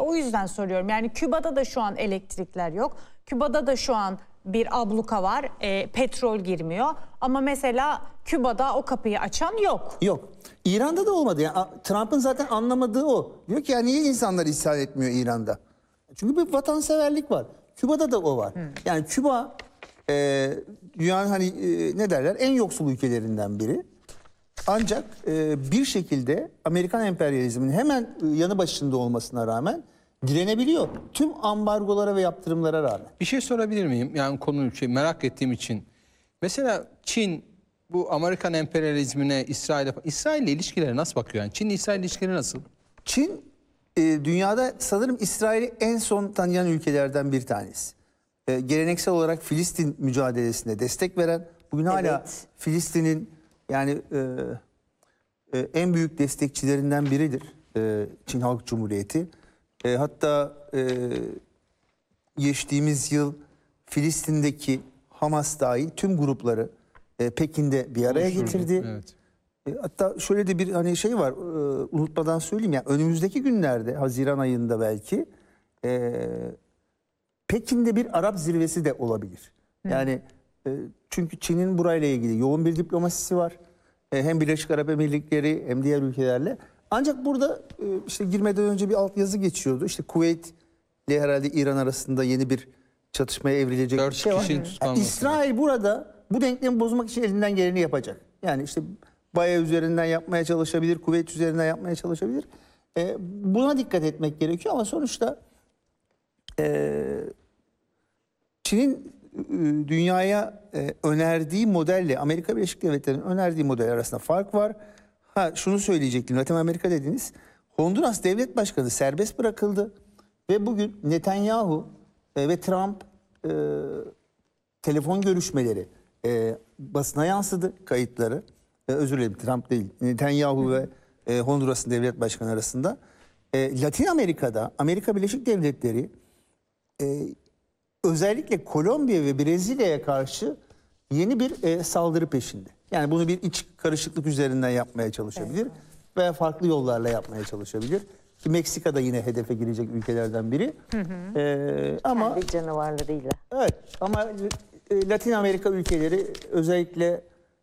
O yüzden soruyorum. Yani Küba'da da şu an elektrikler yok. Küba'da da şu an bir abluka var. Petrol girmiyor. Ama mesela Küba'da o kapıyı açan yok. Yok. İran'da da olmadı. Yani Trump'ın zaten anlamadığı o. Diyor ki ya niye insanlar ishal etmiyor İran'da? Çünkü bir vatanseverlik var. Küba'da da o var. Yani Küba dünyanın hani ne derler en yoksul ülkelerinden biri. Ancak bir şekilde Amerikan emperyalizminin hemen yanı başında olmasına rağmen direnebiliyor. Tüm ambargolara ve yaptırımlara rağmen. Bir şey sorabilir miyim? Yani konuyu merak ettiğim için. Mesela Çin bu Amerikan emperyalizmine, İsrail'le ilişkileri nasıl bakıyor? Yani Çin-İsrail ilişkileri nasıl? Çin dünyada sanırım İsrail'i en son tanıyan ülkelerden bir tanesi. Geleneksel olarak Filistin mücadelesine destek veren, bugün hala Filistin'in yani en büyük destekçilerinden biridir Çin Halk Cumhuriyeti. Hatta geçtiğimiz yıl Filistin'deki Hamas dahil tüm grupları Pekin'de bir araya getirdi. Evet. Hatta şöyle de bir hani şey var, unutmadan söyleyeyim, yani önümüzdeki günlerde Haziran ayında belki Pekin'de bir Arap zirvesi de olabilir. Yani çünkü Çin'in burayla ilgili yoğun bir diplomasisi var. Hem Birleşik Arap Emirlikleri hem diğer ülkelerle. Ancak burada işte girmeden önce bir altyazı geçiyordu. İşte Kuveyt ile herhalde İran arasında yeni bir çatışmaya evrilecek bir şey var. Yani İsrail burada bu denklemi bozmak için elinden geleni yapacak. Yani işte Baya üzerinden yapmaya çalışabilir, Kuveyt üzerinden yapmaya çalışabilir. Buna dikkat etmek gerekiyor ama sonuçta Çin'in dünyaya önerdiği modelle Amerika Birleşik Devletleri'nin önerdiği model arasında fark var. Şunu söyleyecektim. Latin Amerika dediniz. Honduras Devlet Başkanı serbest bırakıldı ve bugün Netanyahu ve Trump telefon görüşmeleri basına yansıdı, kayıtları. Özür dilerim, Trump değil. Netanyahu ve Honduras'ın devlet başkanı arasında. Latin Amerika'da Amerika Birleşik Devletleri özellikle Kolombiya ve Brezilya'ya karşı yeni bir saldırı peşinde. Yani bunu bir iç karışıklık üzerinden yapmaya çalışabilir veya farklı yollarla yapmaya çalışabilir. Ki Meksika da yine hedefe girecek ülkelerden biri. Ama kendi canavarlarıyla. Evet, ama Latin Amerika ülkeleri özellikle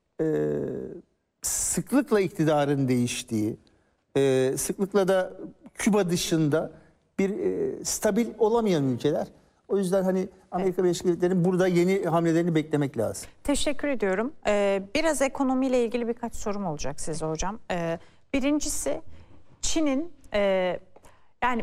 sıklıkla iktidarın değiştiği, sıklıkla da Küba dışında bir stabil olamayan ülkeler. O yüzden hani Amerika Birleşik Devletleri'nin burada yeni hamlelerini beklemek lazım. Teşekkür ediyorum. Biraz ekonomiyle ilgili birkaç sorum olacak size hocam. Birincisi Çin'in yani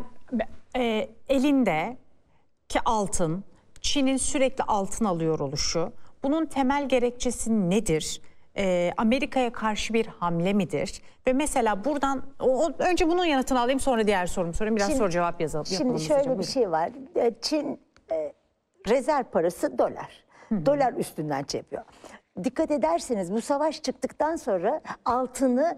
elindeki altın, Çin'in sürekli altın alıyor oluşu. Bunun temel gerekçesi nedir? Amerika'ya karşı bir hamle midir? Ve mesela buradan önce bunun yanıtını alayım, sonra diğer sorumu sorayım. Biraz soru cevap yazalım. Şimdi şöyle bir şey var. Çin rezerv parası dolar. Dolar üstünden yapıyor. Dikkat ederseniz bu savaş çıktıktan sonra altını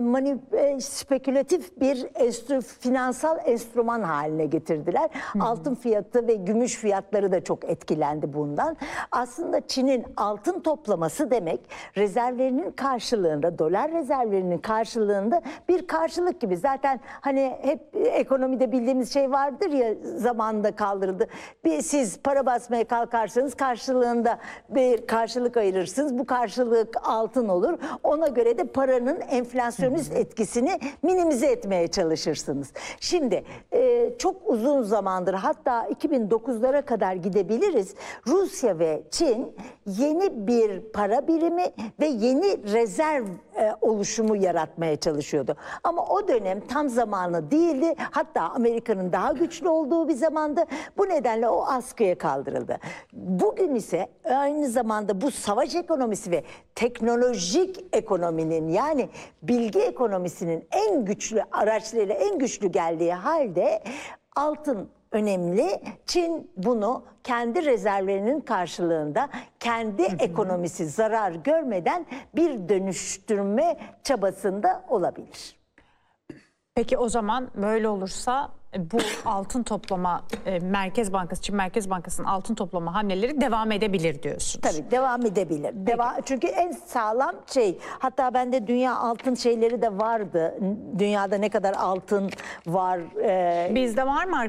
spekülatif bir finansal enstrüman haline getirdiler. Altın fiyatı ve gümüş fiyatları da çok etkilendi bundan. Aslında Çin'in altın toplaması demek rezervlerinin karşılığında, dolar rezervlerinin karşılığında bir karşılık gibi. Zaten hani hep ekonomide bildiğimiz şey vardır ya, zamanında kaldırıldı. Siz para basmaya kalkarsanız karşılığında bir karşılık ayırırsınız. Bu karşılık altın olur. Ona göre de paranın enflasyonist etkisini minimize etmeye çalışırsınız. Şimdi çok uzun zamandır, hatta 2009'lara kadar gidebiliriz. Rusya ve Çin yeni bir para birimi ve yeni rezerv oluşumu yaratmaya çalışıyordu. Ama o dönem tam zamanı değildi. Hatta Amerika'nın daha güçlü olduğu bir zamandı. Bu nedenle o askıya kaldırıldı. Bugün ise aynı zamanda bu savaş ekonomisi ve teknolojik ekonominin, yani bilgi ekonomisinin en güçlü araçlarıyla en güçlü geldiği halde altın önemli. Çin bunu kendi rezervlerinin karşılığında kendi ekonomisi zarar görmeden bir dönüştürme çabasında olabilir. Peki o zaman böyle olursa bu altın toplama Çin Merkez Bankası'nın altın toplama hamleleri devam edebilir diyorsunuz. Tabii devam edebilir. Çünkü en sağlam şey, hatta bende dünya altın şeyleri de vardı. Dünyada ne kadar altın var? Bizde var mı